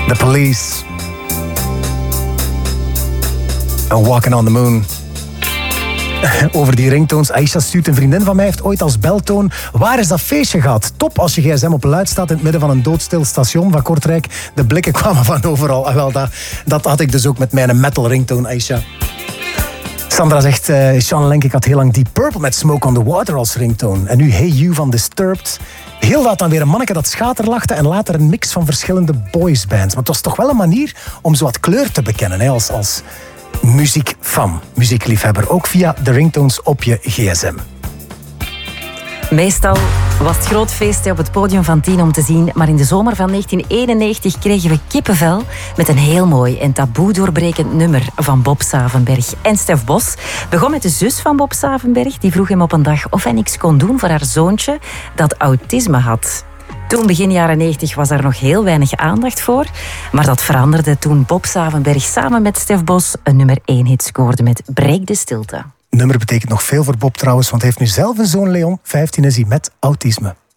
The Police. And Walking on the Moon. Over die ringtones. Aisha stuurt, een vriendin van mij heeft ooit als beltoon: waar is dat feestje gehad? Top als je gsm op luid staat in het midden van een doodstil station van Kortrijk. De blikken kwamen van overal. Wel, dat had ik dus ook met mijn metal ringtone, Aisha. Sandra zegt, Sean Lenk, ik had heel lang Deep Purple met Smoke on the Water als ringtone. En nu Hey You van Disturbed. Heel laat dan weer een manneke dat schaterlachte en later een mix van verschillende boysbands. Maar het was toch wel een manier om zo wat kleur te bekennen, hè, als muziekfan, muziekliefhebber. Ook via de ringtones op je gsm. Meestal was het groot feest op het podium van 10 om te zien, maar in de zomer van 1991 kregen we kippenvel met een heel mooi en taboe doorbrekend nummer van Bob Savenberg. En Stef Bos begon met de zus van Bob Savenberg, die vroeg hem op een dag of hij niks kon doen voor haar zoontje dat autisme had. Toen, begin jaren 90, was daar nog heel weinig aandacht voor, maar dat veranderde toen Bob Savenberg samen met Stef Bos een nummer 1 hit scoorde met Breek de Stilte. Nummer betekent nog veel voor Bob trouwens, want hij heeft nu zelf een zoon, Leon. 15 is hij, met autisme.